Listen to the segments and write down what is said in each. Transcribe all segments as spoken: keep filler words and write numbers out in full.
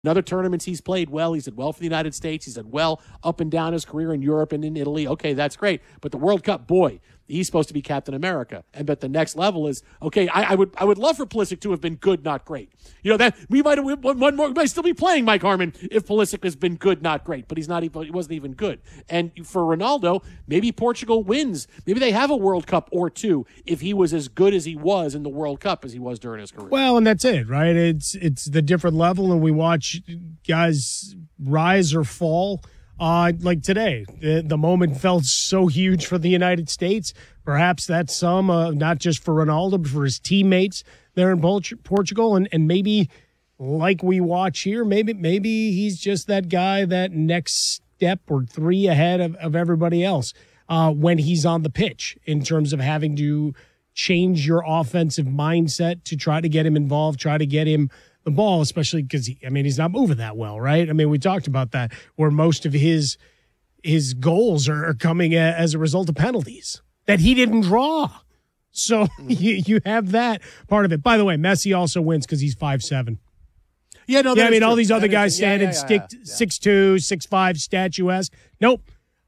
other tournaments he's played well. He's did well for the United States. He's did well up and down his career in Europe and in Italy. Okay, that's great. But the World Cup, boy, he's supposed to be Captain America. And but the next level is, okay, I, I would I would love for Pulisic to have been good, not great. You know, that we might have one more, we might still be playing Mike Harmon if Pulisic has been good, not great. But he's not even, he wasn't even good. And for Ronaldo, maybe Portugal wins. Maybe they have a World Cup or two if he was as good as he was in the World Cup as he was during his career. Well, and that's it, right? It's it's the different level, and we watch guys rise or fall. Uh, like today, the, the moment felt so huge for the United States. Perhaps that's some, uh, not just for Ronaldo, but for his teammates there in Portugal. And, and maybe, like we watch here, maybe maybe he's just that guy, that next step or three ahead of, of everybody else uh, when he's on the pitch in terms of having to change your offensive mindset to try to get him involved, try to get him the ball, especially because, he, I mean, he's not moving that well, right? I mean, we talked about that, where most of his his goals are, are coming a, as a result of penalties that he didn't draw. So you, you have that part of it. By the way, Messi also wins because he's five seven. Yeah, no, yeah, I mean, true. all these other that guys is, yeah, standing yeah, yeah, stick yeah. six two, six five, statuesque. Nope.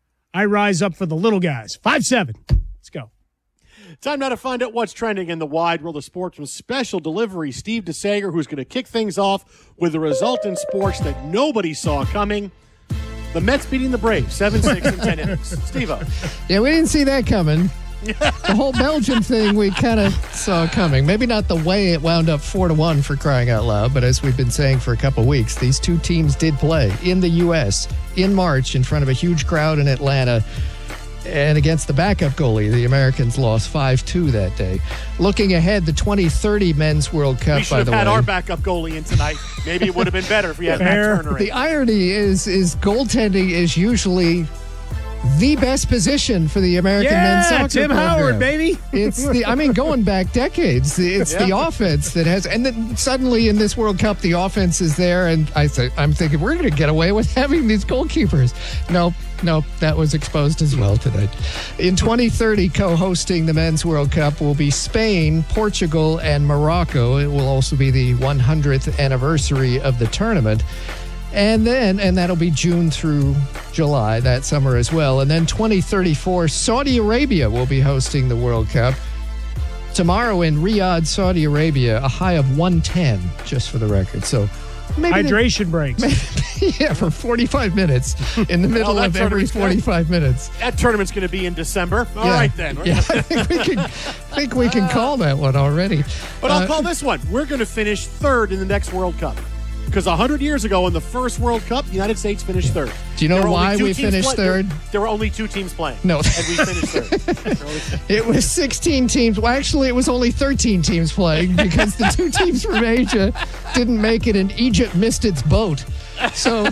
I rise up for the little guys. five seven. Let's go. Time now to find out what's trending in the wide world of sports with special delivery. Steve DeSager, who's going to kick things off with a result in sports that nobody saw coming. The Mets beating the Braves, seven six in ten innings. Steve-O. Yeah, we didn't see that coming. The whole Belgium thing we kind of saw coming. Maybe not the way it wound up four to one for crying out loud, but as we've been saying for a couple weeks, these two teams did play in the U S in March in front of a huge crowd in Atlanta. And against the backup goalie, the Americans lost five two that day. Looking ahead, the twenty thirty Men's World Cup, we should by have the had way. our backup goalie in tonight. Maybe it would have been better if we had Matt Turner in. The irony is, is goaltending is usually the best position for the American yeah, men's soccer Tim program. Howard, baby. It's the, I mean, going back decades, it's yeah. the offense that has, and then suddenly in this World Cup, the offense is there, and I th- I'm thinking we're going to get away with having these goalkeepers. Nope, nope, that was exposed as well tonight. In twenty thirty, co-hosting the Men's World Cup will be Spain, Portugal, and Morocco. It will also be the one hundredth anniversary of the tournament. And then, and that'll be June through July, that summer as well. And then twenty thirty-four, Saudi Arabia will be hosting the World Cup. Tomorrow in Riyadh, Saudi Arabia, a high of one ten, just for the record. So maybe hydration breaks. Maybe, yeah, for forty-five minutes in the middle well, of every forty-five minutes. That tournament's going to be in December. All yeah. right, then. Yeah, I think we can, I think we can call that one already. But I'll Uh, call this one. We're going to finish third in the next World Cup. Because one hundred years ago in the first World Cup, the United States finished third. Do you know There were only why two we teams finished play- third? There, there were only two teams playing. No. And we finished third. It was sixteen teams. Well, actually, it was only thirteen teams playing because the two teams from Asia didn't make it and Egypt missed its boat. So,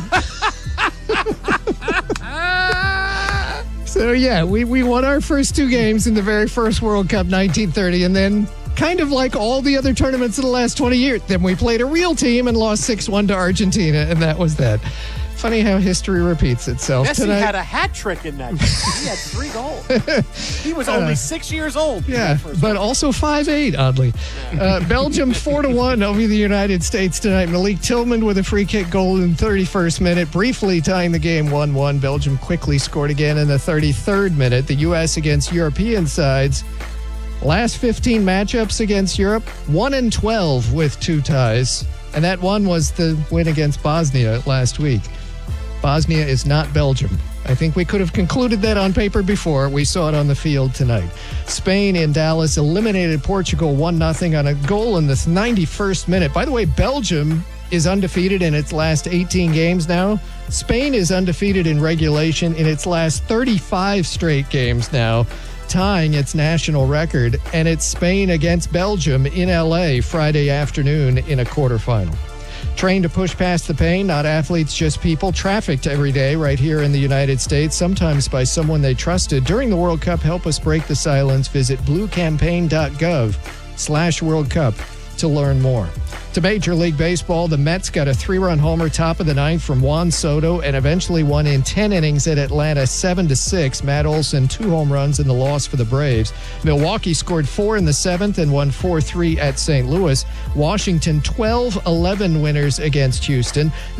so yeah, we, we won our first two games in the very first World Cup, nineteen thirty, and then kind of like all the other tournaments of the last twenty years, then we played a real team and lost six one to Argentina, and that was that. Funny how history repeats itself. Messi tonight. had a hat trick in that game. He had three goals. He was only uh, six years old. Yeah, but also five eight, oddly. Uh, Belgium four to one over the United States tonight. Malik Tillman with a free kick goal in the thirty-first minute, briefly tying the game one one. Belgium quickly scored again in the thirty-third minute. The U S against European sides. Last fifteen matchups against Europe, one and twelve with two ties. And that one was the win against Bosnia last week. Bosnia is not Belgium. I think we could have concluded that on paper before. We saw it on the field tonight. Spain in Dallas eliminated Portugal one nothing on a goal in the ninety-first minute. By the way, Belgium is undefeated in its last eighteen games now. Spain is undefeated in regulation in its last thirty-five straight games now, tying its national record, and it's Spain against Belgium in L A Friday afternoon in a quarterfinal. Trained to push past the pain, not athletes, just people, trafficked every day right here in the United States, sometimes by someone they trusted. During the World Cup, help us break the silence. Visit bluecampaign.gov slash World Cup to learn more. To Major League Baseball, the Mets got a three-run homer top of the ninth from Juan Soto and eventually won in ten innings at Atlanta seven to six. Matt Olson, two home runs in the loss for the Braves. Milwaukee scored four in the seventh and won four three at Saint Louis. Washington twelve eleven winners against Houston.